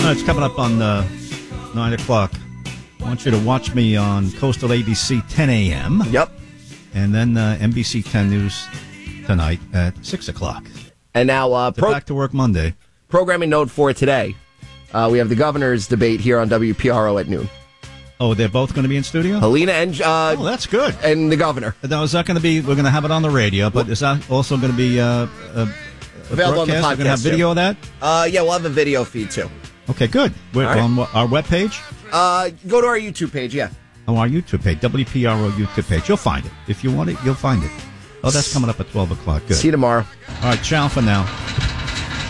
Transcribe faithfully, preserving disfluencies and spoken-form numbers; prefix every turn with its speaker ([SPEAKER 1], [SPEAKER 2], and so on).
[SPEAKER 1] right, it's coming up on uh, nine o'clock. I want you to watch me on Coastal A B C ten a.m.
[SPEAKER 2] Yep.
[SPEAKER 1] And then uh, N B C ten News tonight at six o'clock.
[SPEAKER 2] And now, uh,
[SPEAKER 1] pro- back to work Monday.
[SPEAKER 2] Programming note for today. Uh, we have the governor's debate here on W P R O at noon.
[SPEAKER 1] Oh, they're both going to be in studio?
[SPEAKER 2] Helena and... Uh,
[SPEAKER 1] oh, that's good.
[SPEAKER 2] And the governor.
[SPEAKER 1] Now, is that going to be... We're going to have it on the radio, but is that also going to be... Uh, uh,
[SPEAKER 2] Available on the podcast.
[SPEAKER 1] We're going to have video
[SPEAKER 2] too.
[SPEAKER 1] of that?
[SPEAKER 2] Uh, yeah, we'll have a video feed, too.
[SPEAKER 1] Okay, good. We're
[SPEAKER 2] right.
[SPEAKER 1] on our webpage?
[SPEAKER 2] Uh, go to our YouTube page, yeah.
[SPEAKER 1] Oh, our YouTube page, W P R O YouTube page. You'll find it. If you want it, you'll find it. Oh, that's coming up at twelve o'clock. Good.
[SPEAKER 2] See you tomorrow.
[SPEAKER 1] All right, ciao for now.